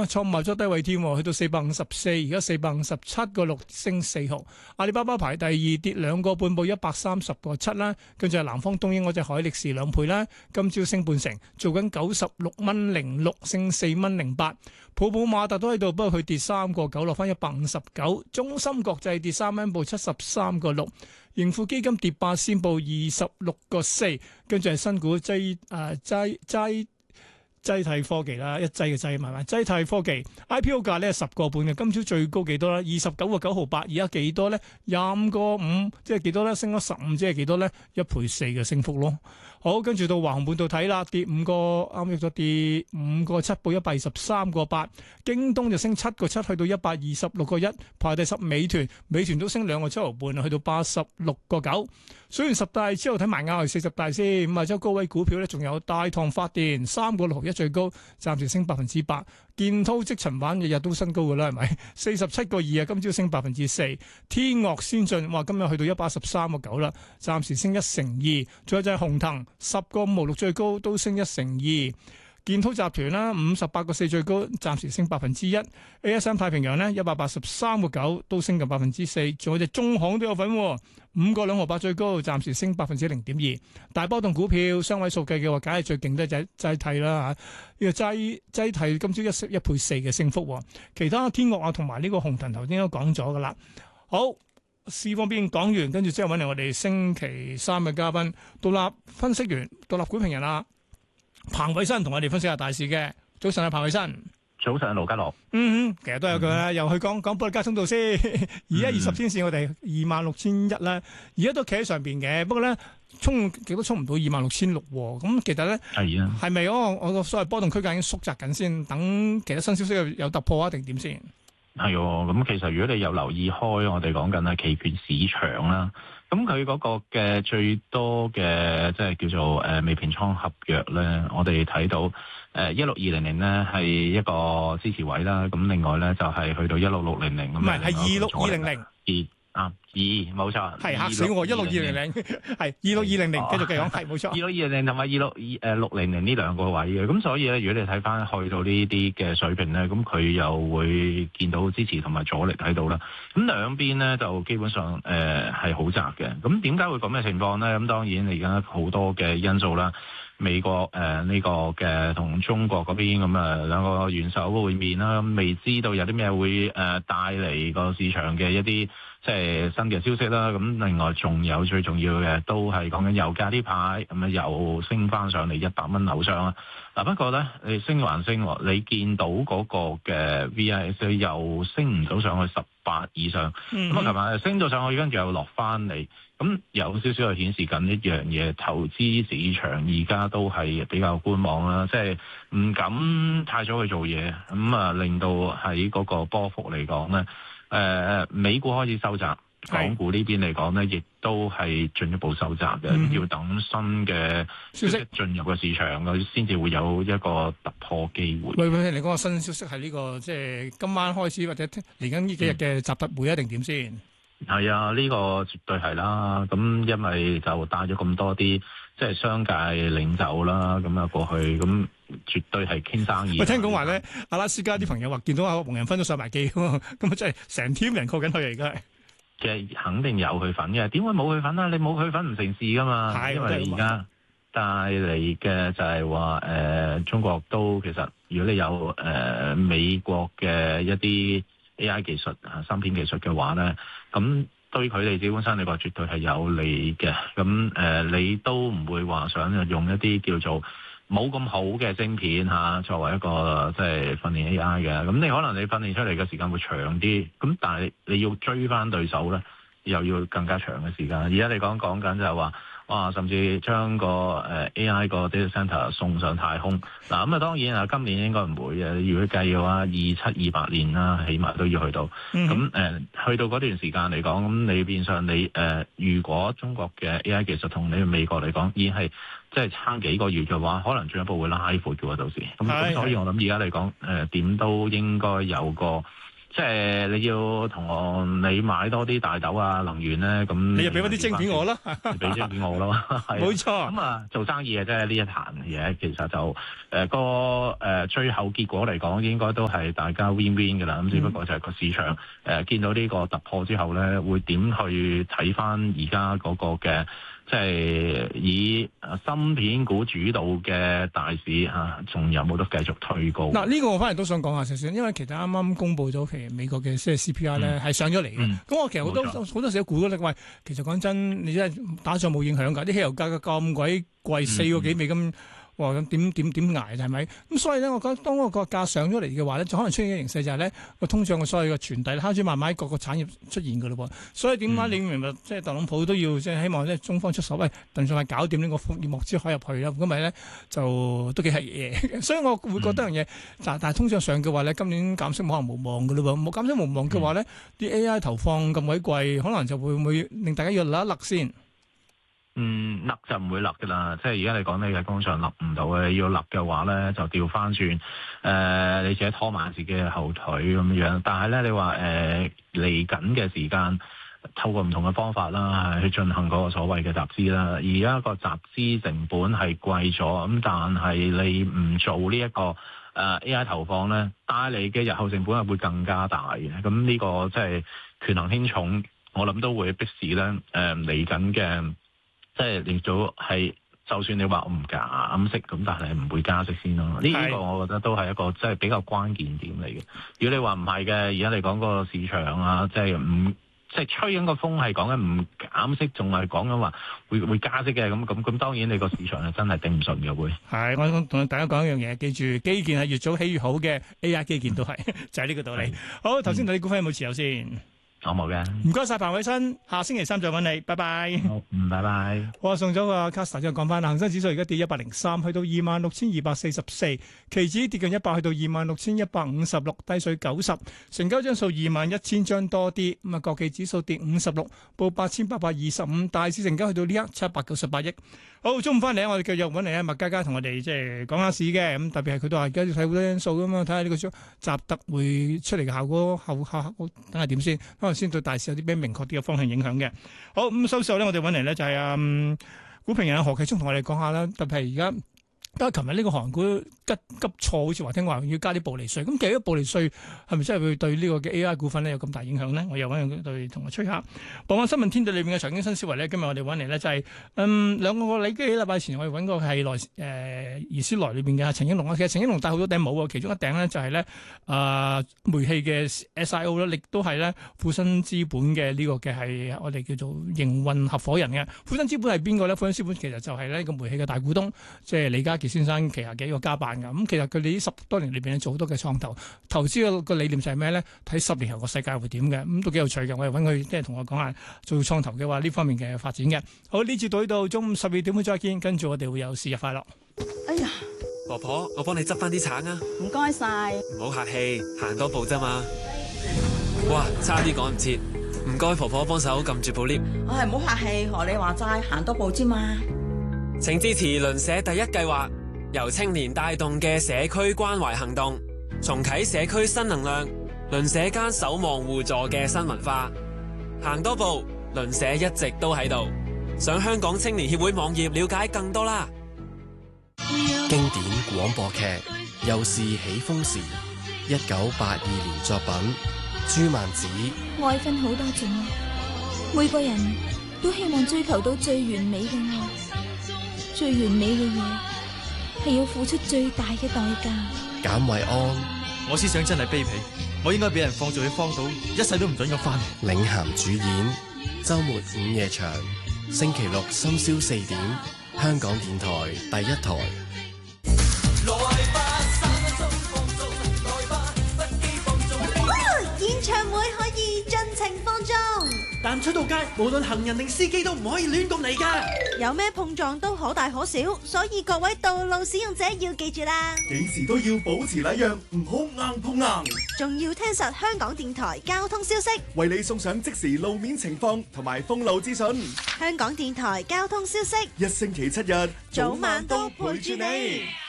創埋咗低位添，去到454，而家457.6升4毫。阿里巴巴排第二，跌2個半，報130.7啦。跟住係南方東英嗰隻海力士2倍啦，今朝升半成，做緊96.06，升4.08。普普馬特都喺度，不過佢跌3.9，落翻159。中芯國際跌3蚊，報73.6。盈富基金跌8仙，報26.4。跟住係新股濟替科技啦，一劑嘅劑，係咪？濟替科技 IPO 價咧10個半嘅，今朝最高幾多咧？29.9毫8，而家幾多咧？25.5，即係幾多咧？升咗15，即係幾多咧？1倍4嘅升幅咯。好，跟住到華虹半導體啦，跌5個，啱啱咗跌5.7，報123.8。京東就升7.7，去到126.1，排第10。美團都升2.7毫半，去到86.9。雖然10大之後睇埋亞係40大先，咁啊，周高位股票咧，仲有大唐發電3.61最高，暫時升8%。建滔積層板日日都新高㗎啦，係咪？47.2啊，今朝升4%。天岳先進話今日去到113.9啦，暫時升1%。仲有就係鴻騰10.56最高，都升1%。建滔集團啦，58.4最高，暫時升1%。ASM 太平洋咧183.9，都升近4%。仲有隻中行都有份，5.2毫8最高，暫時升0.2%。大波動股票雙位數計嘅話，梗係最勁都係濟替啦嚇。呢個濟替今朝1倍4嘅升幅，其他天岳啊同埋呢個鴻騰頭先都講咗噶啦。好，市方面講完，跟住之後揾嚟我哋星期三嘅嘉賓，獨立分析員、獨立股評人啊。彭偉新同我哋分析下大市嘅。早晨啊，彭偉新。 早晨，盧家樂。 其實都有佢啦，又去講保歷加通道先。而家20天線我哋26,100啦，而家都企喺上邊嘅。不過咧，衝極都衝唔到26,600。咁其實咧，係咪我個所謂波動區間已經縮窄緊先？等其他新消息有突破啊，定點先？ 係喎，咁其實如果你有留意開，我哋講緊係期權市場啦。咁佢嗰個嘅最多嘅即係叫做未平倉合約咧，我哋睇到16200咧係一個支持位啦。咁另外咧就係去到16600咁。唔係， 係26200。 冇錯， 係嚇死我！16200係26200，繼續講係冇錯。 26200同埋600呢兩個位嘅，咁所以咧，如果你睇翻去到呢啲嘅水平咧，咁佢又會見到支持同埋阻力喺度啦。咁兩邊咧就基本上係好窄嘅。咁點解會咁嘅情況咧？咁當然你而家好多嘅因素啦。美國呢個嘅同中國嗰邊咁兩個元首會面啦，未知道有啲咩會帶嚟個市場嘅一啲即係新嘅消息啦。咁另外仲有最重要嘅都係講緊油價呢排咁又升翻上嚟100蚊樓上啦。嗱，不過咧你升還升，你見到嗰個嘅 VIX 又升唔到上去18以上，咁琴日升到上去，跟住又落翻嚟。咁有少少係顯示緊一樣嘢，投資市場而家都係比較觀望啦，即係唔敢太早去做嘢，令到喺嗰個波幅嚟講咧，美股開始收窄，港股呢邊嚟講咧，亦都係進一步收窄嘅，要等新嘅消息進入個市場，佢先至會有一個突破機會。 喂，你講個新消息係呢個即係今晚開始或者嚟緊呢幾日嘅習特會一定點先？ 係啊，呢個絕對係啦。咁因為就帶咗咁多啲即係商界領袖啦，咁啊過去，咁絕對係傾生意。 我聽講話咧，阿拉斯加啲朋友話見到阿黃仁勳都上埋機，咁啊真係成 team 人 call 緊佢而家係。 其實肯定有佢份嘅，點會冇佢份啊？你冇佢份唔成事噶嘛？因為而家帶嚟嘅就係話中國都其實如果你有美國嘅一啲AI 技術芯片技術嘅話咧，咁對佢哋基本上你話絕對係有利嘅。咁你都唔會話想用一啲叫做冇咁好嘅晶片作為一個即係訓練 AI 嘅。咁你可能你訓練出嚟嘅時間會長啲，咁但係你要追翻對手咧，又要更加長嘅時間。而家你講緊就係話，哇！甚至將個AI 個 data center 送上太空。嗱，咁當然今年應該唔會嘅。如果計嘅話，27、28年啦，起碼都要去到。咁去到嗰段時間嚟講，咁你變相你如果中國嘅 AI 技術同你美國嚟講已經係即係差幾個月嘅話，可能進一步會拉闊嘅喎，到時。咁所以我諗而家嚟講，點都應該有個即係你要同你買多啲大豆啊能源咧，咁你又俾翻啲晶片我啦， 俾晶片我咯， 冇錯。 咁啊做生意嘅啫，呢一壇嘢其實就最後結果嚟講，應該都係大家 win win 㗎啦。咁只不過就係個市場見到呢個突破之後咧，會點去睇翻而家嗰個嘅即係以芯片股主導嘅大市嚇，仲有冇得繼續推高？ 嗱，呢個我翻嚟都想講下少少，因為其實啱啱公布咗其實美國嘅即係 CPI 咧係上咗嚟嘅。咁我其實好多時都估到，喂，其實講真，你真係打仗冇影響㗎，啲汽油價格咁鬼貴，4個幾美金。哇！咁點捱係咪？咁所以咧，我覺得當嗰個價上咗嚟嘅話咧，就可能出現嘅形勢就係咧個通脹嘅所謂嘅傳遞，開始慢慢喺各個產業出現㗎咯喎。所以點解你明白即係特朗普都要即係希望咧中方出手，喂，盡快搞掂呢個莫茲海入去啦。咁咪咧就都幾係嘢。所以我會覺得樣嘢，但係通脹上嘅話咧，今年減息可能無望㗎咯喎。冇減息無望嘅話咧，啲 AI 投放咁鬼貴，可能就會唔會令大家要勒一勒先？ 勒就唔會勒㗎啦，即係而家你講你嘅工上勒唔到嘅，要勒嘅話咧就調翻轉，你自己拖慢自己嘅後腿咁樣。但係咧你話嚟緊嘅時間，透過唔同嘅方法啦，去進行嗰個所謂嘅集資啦。而家個集資成本係貴咗，咁但係你唔做呢一個AI 投放咧，帶嚟嘅日後成本係會更加大嘅。咁呢個即係權衡輕重，我諗都會迫使咧嚟緊嘅。即係連早係，就算你話我唔減息咁，但係唔會加息先咯。呢個我覺得都係一個即係比較關鍵點嚟嘅。如果你話唔係嘅，而家你講個市場啊，即係吹緊個風係講緊唔減息，仲係講緊話會加息嘅咁，當然你個市場係真係頂唔順嘅會。係， 我同大家講一樣嘢，記住基建係越早起越好嘅 AI 基建都係就係呢個道理。好，頭先你股份有冇持有先？ 我冇嘅， 唔該晒彭偉新，下星期三再揾你，拜拜。 好，拜拜。 我送咗個 Casta 之後講翻啦，恒生指數而家跌103，去到26,244，期指跌近100，去到26,156，低水90，成交張數21,000張多啲。咁啊，國企指數跌56，報8,825，大市成交去到呢刻798億。好，中午翻嚟我哋繼續揾嚟麥嘉嘉同我哋即係講下市嘅，咁特別係佢都話而家要睇好多因素噶嘛，睇下呢個習特會出嚟嘅效果後等下點先，可能先對大市有啲咩明確啲嘅方向影響嘅。好，咁收市後咧，我哋揾嚟咧就係股評人何啟聰同我哋講下啦，特別係而家。但係琴日呢個韓股急挫，好似話聽話要加啲暴利稅，咁其實暴利稅係咪真係會對呢個嘅 AI 股份咧有咁大影響呢？我又揾佢同我吹下。傍晚新聞天地裏面嘅財經新思維咧，今日我哋揾嚟咧就係兩個禮禮拜前我哋揾過係怡思來裏邊嘅陳英龍啊。其實陳英龍戴好多頂帽啊，其中一頂咧就係咧煤氣嘅 SIO 咧，亦都係咧富新資本嘅呢個嘅係我哋叫做營運合夥人嘅。富新資本係邊個咧？富新資本其實就係呢個煤氣嘅大股東，即係李家傑先生旗下嘅一個家辦㗎。咁其實佢哋呢10多年裏邊做好多嘅創投資個理念就係咩咧？睇10年後個世界會點嘅，咁都幾有趣嘅。我又揾佢即係同我講下做創投嘅話呢方面嘅發展嘅。好，呢節到呢度，中午12點會再見，跟住我哋會有事日快樂。 哎呀， 婆婆，我幫你執翻啲橙啊！ 唔該晒， 唔好客氣，行多步啫嘛。哇，差啲趕唔切，唔該婆婆幫手撳住部 lift。 唉，唔好客氣，學你話齋，行多步啫嘛。 請支持鄰舍第一計劃，由青年帶動嘅社區關懷行動，重啟社區新能量，鄰舍間守望互助嘅新文化。行多步，鄰舍一直都喺度。上香港青年協會網頁了解更多啦。 經典廣播劇《又是喜豐時》，1982年作品，朱曼子。 愛分好多種，每個人都希望追求到最完美嘅愛，最完美嘅嘢係要付出最大嘅代價。 簡惠安， 我思想真係卑鄙，我應該俾人放逐去荒島，一世都唔准咁翻嚟。 領銜主演，周末午夜場，星期六深宵4點，香港電台第一台。 演唱會可以盡情放縱， 但出到街，無論行人定司機都唔可以亂咁嚟㗎。 有咩碰撞都可大可小，所以各位道路使用者要記住啦， 幾時都要保持禮讓，唔好硬碰硬。 仲要聽實香港電台交通消息， 為你送上即時路面情況同埋封路資訊。 香港電台交通消息， 一星期7日， 早晚都陪住你。